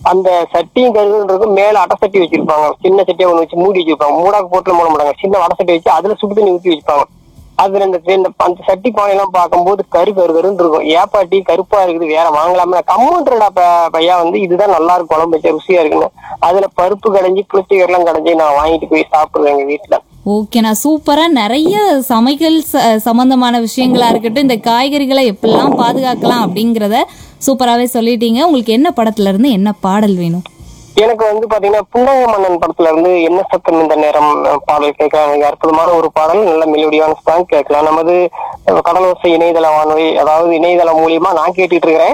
அந்த சட்டியும் கருதுன்றதுக்கும் மேல அடை சட்டி வச்சிருப்பாங்க. சின்ன சட்டியை ஒண்ணு வச்சு மூடி வச்சிருப்பாங்க. மூடாக்கு போட்டுல மூட மாட்டாங்க. சின்ன வடை சட்டி வச்சு அதுல சுடு தண்ணி ஊற்றி வச்சிருப்பாங்க. அதுல அந்த சட்டி பானையெல்லாம் பார்க்கும்போது கருன்னு இருக்கும். ஏப்பாட்டி கருப்பா இருக்குது வேற வாங்கலாமே கம்முன்றடா பையா இதுதான் நல்லா இருக்கும், குழம்பு வச்ச ருசியா இருக்குன்னு அதுல பருப்பு கடைஞ்சி புளிச்சீரெல்லாம் கடைஞ்சி நான் வாங்கிட்டு போய் சாப்பிடுவேன் எங்க வீட்டுல. ஓகேண்ணா, சூப்பரா நிறைய சமையல் சம்பந்தமான விஷயங்களா இருக்கட்டும், இந்த காய்கறிகளை எப்படிலாம் பாதுகாக்கலாம் அப்படிங்கிறத சூப்பராகவே சொல்லிட்டீங்க. உங்களுக்கு என்ன படத்துல இருந்து என்ன பாடல் வேணும்? எனக்கு பாத்தீங்கன்னா புன்னக மன்னன் படத்துல இருந்து என்ன சத்தம் இந்த நேரம் பாடல் கேட்கலாம். அற்புதமான ஒரு பாடல், நல்ல மெலோடியான சாங் கேட்கலாம். நமது கடலோசை இணையதள வானொலி, அதாவது இணையதளம் மூலியமா நான் கேட்டுட்டு இருக்கிறேன்.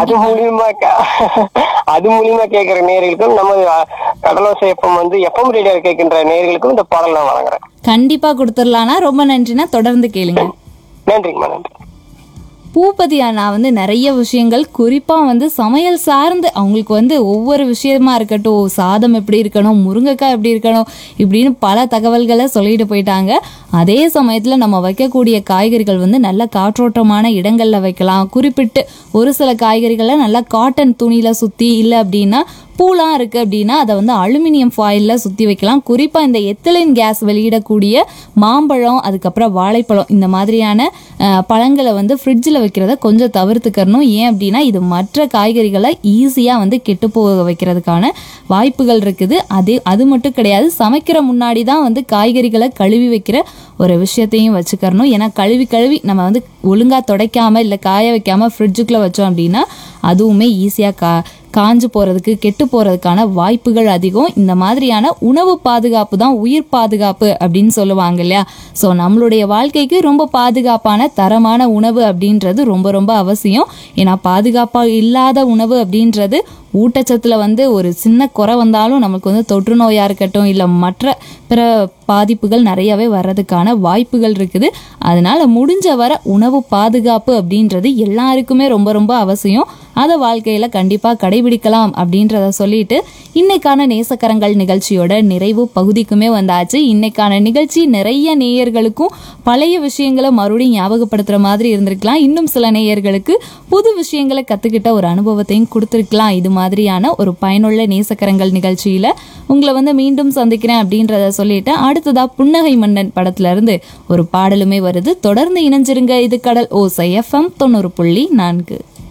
அது மூலியமா கேட்கிற நேயர்களுக்கும் நமது கடலோசை எஃப்எம் ரேடியோ கேட்கின்ற நேயர்களுக்கும் இந்த பாடல் நான் வழங்குறேன். கண்டிப்பா கொடுத்துடலாம்னா. ரொம்ப நன்றினா, தொடர்ந்து கேளுங்க. நன்றிங்கம்மா, நன்றி. பூபதி அண்ணா நிறைய விஷயங்கள் குறிப்பாக சமையல் சார்ந்து அவங்களுக்கு ஒவ்வொரு விஷயமா இருக்கட்டும், சாதம் எப்படி இருக்கணும், முருங்கைக்காய் எப்படி இருக்கணும், இப்படின்னு பல தகவல்களை சொல்லிட்டு போயிட்டாங்க. அதே சமயத்தில் நம்ம வைக்கக்கூடிய காய்கறிகள் நல்ல காற்றோட்டமான இடங்களில் வைக்கலாம். குறிப்பிட்டு ஒரு சில காய்கறிகளை நல்லா காட்டன் துணியில் சுற்றி, இல்லை அப்படின்னா பூலாம் இருக்குது அப்படின்னா அதை அலுமினியம் ஃபாயிலில் சுற்றி வைக்கலாம். குறிப்பாக இந்த எத்திலின் கேஸ் வெளியிடக்கூடிய மாம்பழம், அதுக்கப்புறம் வாழைப்பழம், இந்த மாதிரியான பழங்களை ஃப்ரிட்ஜில் வைக்கிறத கொஞ்சம் தவிர்த்துக்கணும். ஏன் அப்படின்னா இது மற்ற காய்கறிகளை ஈஸியாக கெட்டு போக வைக்கிறதுக்கான வாய்ப்புகள் இருக்குது. அது மட்டும் கிடையாது, சமைக்கிற முன்னாடி தான் காய்கறிகளை கழுவி வைக்கிற ஒரு விஷயத்தையும் வச்சுக்கணும். ஏன்னா கழுவி நம்ம ஒழுங்காக துடைக்காமல் இல்லை காய வைக்காமல் ஃப்ரிட்ஜுக்குள்ளே வச்சோம் அப்படின்னா அதுவுமே ஈஸியாக காஞ்சு போகிறதுக்கு, கெட்டு போகிறதுக்கான வாய்ப்புகள் அதிகம். இந்த மாதிரியான உணவு பாதுகாப்பு தான் உயிர் பாதுகாப்பு அப்படின்னு சொல்லுவாங்க இல்லையா? ஸோ நம்மளுடைய வாழ்க்கைக்கு ரொம்ப பாதுகாப்பான தரமான உணவு அப்படின்றது ரொம்ப ரொம்ப அவசியம். ஏன்னா பாதுகாப்பாக இல்லாத உணவு அப்படின்றது ஊட்டச்சத்தில் ஒரு சின்ன குறை வந்தாலும் நமக்கு தொற்று நோயாக இருக்கட்டும், இல்லை மற்ற பிற பாதிப்புகள் நிறையவே வர்றதுக்கான வாய்ப்புகள் இருக்குது. அதனால முடிஞ்ச வர உணவு பாதுகாப்பு அப்படின்றது எல்லாருக்குமே ரொம்ப ரொம்ப அவசியம். அதை வாழ்க்கையில் கண்டிப்பாக கடைபிடிக்கலாம் அப்படின்றத சொல்லிட்டு இன்னைக்கான நேசக்கரங்கள் நிகழ்ச்சியோட நிறைவு பகுதிக்குமே வந்தாச்சு. இன்னைக்கான நிகழ்ச்சி நிறைய நேயர்களுக்கும் பழைய விஷயங்களை மறுபடியும் ஞாபகப்படுத்துகிற மாதிரி இருந்திருக்கலாம். இன்னும் சில நேயர்களுக்கு புது விஷயங்களை கற்றுக்கிட்ட ஒரு அனுபவத்தையும் கொடுத்துருக்கலாம். இது மாதிரியான ஒரு பயனுள்ள நேசக்கரங்கள் நிகழ்ச்சியில் உங்களை மீண்டும் சந்திக்கிறேன் அப்படின்றத சொல்லிட்டு அடுத்ததா புன்னகை மன்னன் படத்துல இருந்து ஒரு பாடலுமே வருது. தொடர்ந்து இணைஞ்சிருங்க. இது கடல் ஓசை FM 90.4.